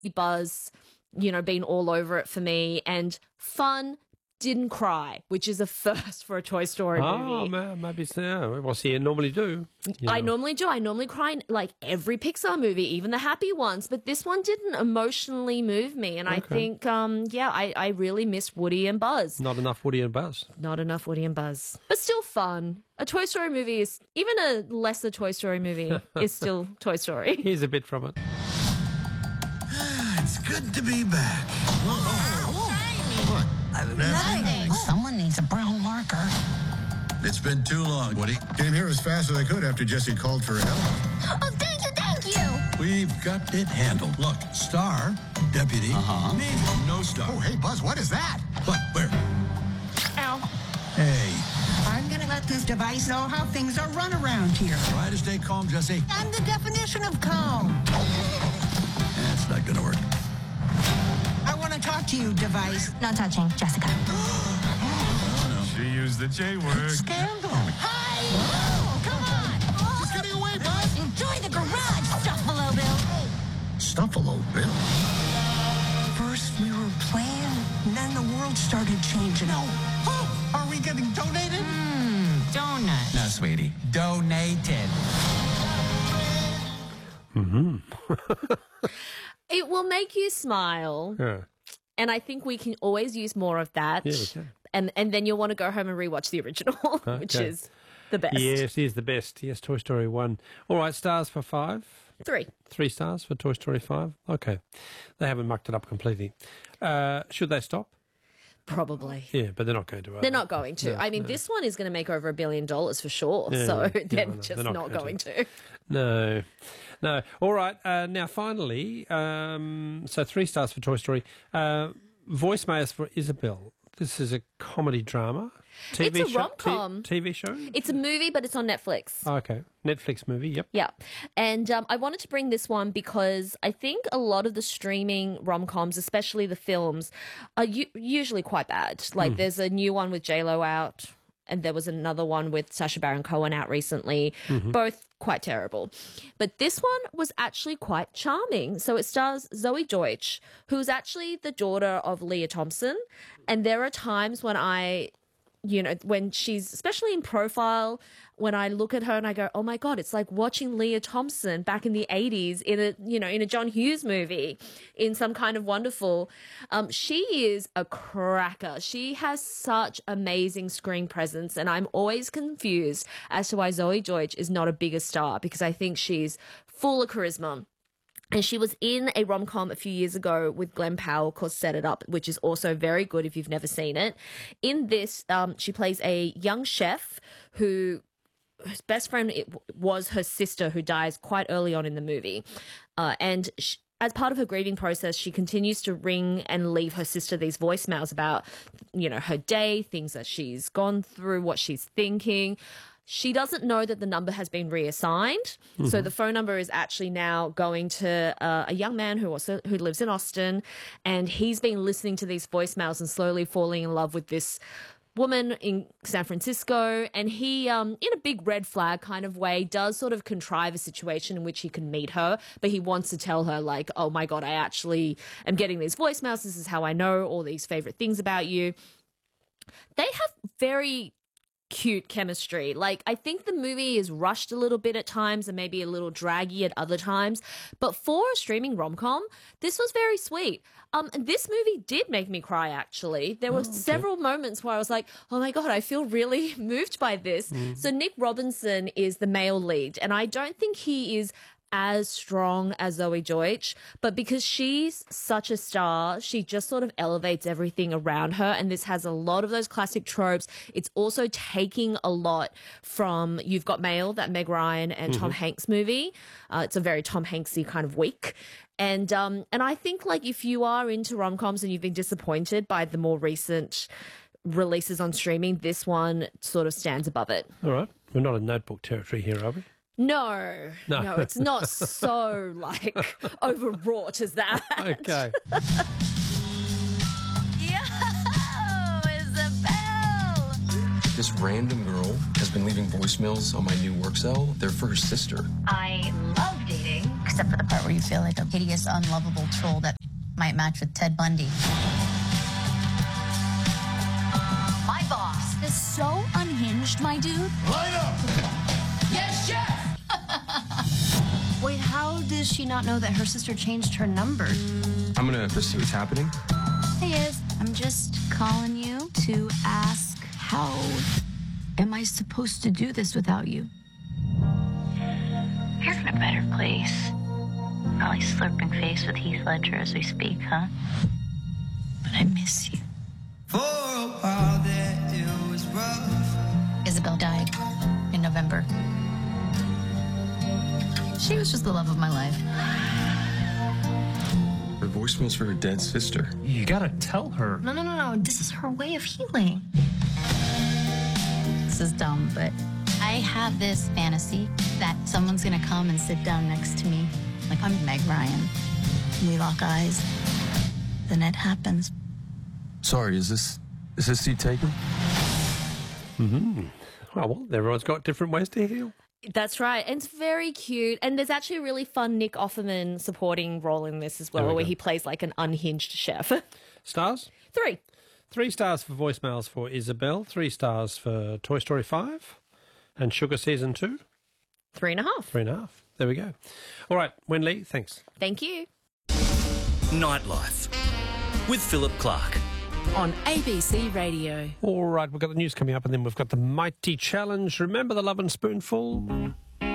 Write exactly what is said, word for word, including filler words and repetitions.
buzz, you know, been all over it for me, and fun. Didn't cry, which is a first for a Toy Story oh, movie. Oh, maybe so. Well, see, you normally do. You I know. normally do. I normally cry in, like, every Pixar movie, even the happy ones. But this one didn't emotionally move me. And Okay. I think, um, yeah, I, I really miss Woody and Buzz. Not enough Woody and Buzz. Not enough Woody and Buzz. But still fun. A Toy Story movie is, even a lesser Toy Story movie is still Toy Story. Here's a bit from it. It's good to be back. What? Nothing. Someone needs a brown marker. It's been too long, Woody. Came here as fast as I could after Jesse called for help. Oh, thank you, thank you. We've got it handled. Look, Star, Deputy, Uh-huh. Navy, no Star. Oh, hey, Buzz, what is that? What? Where? Ow. Hey, I'm gonna let this device know how things are run around here. try to stay calm, Jesse. I'm the definition of calm. That's not gonna work. I want to talk to you, device. Not touching, Jessica. She used the J word. Scandal. Hi! Oh, come on! She's getting away, Buzz. Enjoy the garage, Stuffalo Bill. Stuffalo Bill. First we were playing, and then the world started changing. No. Oh, are we getting donated? Donut. No, sweetie. Donated. It will make you smile. Yeah. And I think we can always use more of that. Yeah, we can. And, and then you'll want to go home and rewatch the original, which Okay. is the best. Yes, he is the best. Yes, Toy Story one. All right, stars for five. Three. Three stars for Toy Story five. Okay. They haven't mucked it up completely. Uh, should they stop? Probably. Yeah, but they're not going to. are They're they? not going to. No, I mean, no. this one is going to make over a billion dollars for sure. Yeah, so yeah, they're I know. just They're not not, going going to. to. No, no. All right. Uh, now, finally, um, so three stars for Toy Story. Uh, voicemails for Isabel. This is a comedy drama. T V It's a show, rom-com. T- TV show? It's a movie, but it's on Netflix. Oh, okay. Netflix movie, yep. Yeah. And um, I wanted to bring this one because I think a lot of the streaming rom-coms, especially the films, are u- usually quite bad. Like there's a new one with J-Lo out, and there was another one with Sacha Baron Cohen out recently. Both quite terrible. But this one was actually quite charming. So it stars Zoe Deutsch, who's actually the daughter of Leah Thompson. And there are times when I... you know, when she's, especially in Profile, when I look at her and I go, oh my God, it's like watching Leah Thompson back in the eighties in a, you know, in a John Hughes movie, in Some Kind of Wonderful. Um, she is a cracker. She has such amazing screen presence, and I'm always confused as to why Zoe Deutsch is not a bigger star, because I think she's full of charisma. And she was in a rom-com a few years ago with Glenn Powell called Set It Up, which is also very good if you've never seen it. In this, um, she plays a young chef who, whose best friend it, was her sister, who dies quite early on in the movie. Uh, and she, as part of her grieving process, she continues to ring and leave her sister these voicemails about, you know, her day, things that she's gone through, what she's thinking. She doesn't know that the number has been reassigned. Mm-hmm. So the phone number is actually now going to uh, a young man who also who lives in Austin, and he's been listening to these voicemails and slowly falling in love with this woman in San Francisco. And he, um, in a big red flag kind of way, does sort of contrive a situation in which he can meet her, but he wants to tell her, like, oh my God, I actually am getting these voicemails. This is how I know all these favorite things about you. They have very cute chemistry. Like, I think the movie is rushed a little bit at times and maybe a little draggy at other times, but for a streaming rom-com, this was very sweet. Um, and this movie did make me cry, actually. There were oh, okay. several moments where I was like, oh my God, I feel really moved by this. Mm. So Nick Robinson is the male lead, and I don't think he is as strong as Zoe Deutsch, but because she's such a star, she just sort of elevates everything around her, and this has a lot of those classic tropes. It's also taking a lot from You've Got Mail, that Meg Ryan and mm-hmm. Tom Hanks movie. Uh, it's a very Tom Hanksy kind of week. And um, and I think, like, if you are into rom-coms and you've been disappointed by the more recent releases on streaming, this one sort of stands above it. All right. We're not in Notebook territory here, are we? No, no, no, it's not so, like, overwrought as that. Okay. Yo, Isabel! This random girl has been leaving voicemails on my new work cell. They're for her sister. I love dating Except for the part where you feel like a hideous, unlovable troll that might match with Ted Bundy. My boss is so unhinged, my dude. Line up! Yes, chef! Wait, how does she not know that her sister changed her number? I'm gonna see what's happening. Hey, Iz, I'm just calling you to ask how am I supposed to do this without you? You're in a better place. Probably slurping face with Heath Ledger as we speak, huh? But I miss you. For a while there, it was rough. Isabel died in November. She was just the love of my life. Her voicemail's for her dead sister. You gotta tell her. No, no, no, no. This is her way of healing. This is dumb, but I have this fantasy that someone's gonna come and sit down next to me. Like I'm Meg Ryan. We lock eyes. Then it happens. Sorry, is this is this seat taken? Mm-hmm. Oh, well, everyone's got different ways to heal. That's right. And it's very cute. And there's actually a really fun Nick Offerman supporting role in this as well, we where go. he plays like an unhinged chef. Stars? Three. Three stars for voicemails for Isabel. Three stars for Toy Story five. And Sugar Season two. Three and a half. Three and a half. There we go. All right, Wenli, thanks. Thank you. Nightlife with Philip Clark. On A B C Radio. All right, we've got the news coming up and then we've got the Mighty Challenge. Remember the Love and Spoonful?